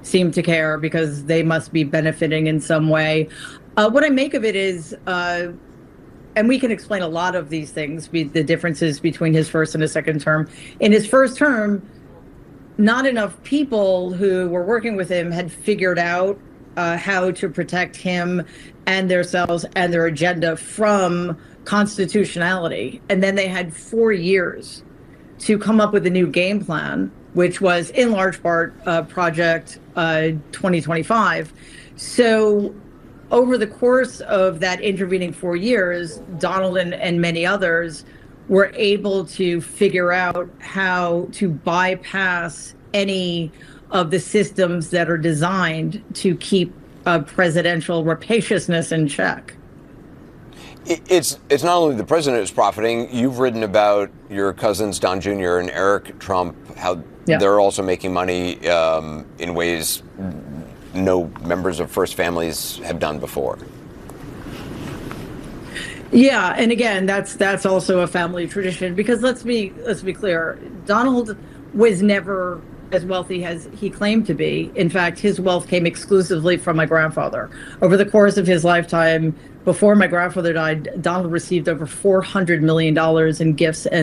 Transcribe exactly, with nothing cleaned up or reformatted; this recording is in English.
seem to care because they must be benefiting in some way. Uh, what I make of it is, uh, and we can explain a lot of these things, be, the differences between his first and his second term. In his first term, not enough people who were working with him had figured out uh, how to protect him and themselves and their agenda from constitutionality. And then they had four years to come up with a new game plan, which was in large part uh, Project uh, twenty twenty-five. So over the course of that intervening four years, Donald and, and many others were able to figure out how to bypass any of the systems that are designed to keep uh, presidential rapaciousness in check. It's it's not only the president who's profiting. You've written about your cousins, Don Junior and Eric Trump, how yeah. they're also making money um, in ways no members of First families have done before. Yeah, and again, that's that's also a family tradition, because let's be let's be clear, Donald was never as wealthy as he claimed to be. In fact, his wealth came exclusively from my grandfather. Over the course of his lifetime, before my grandfather died, Donald received over four hundred million dollars in gifts and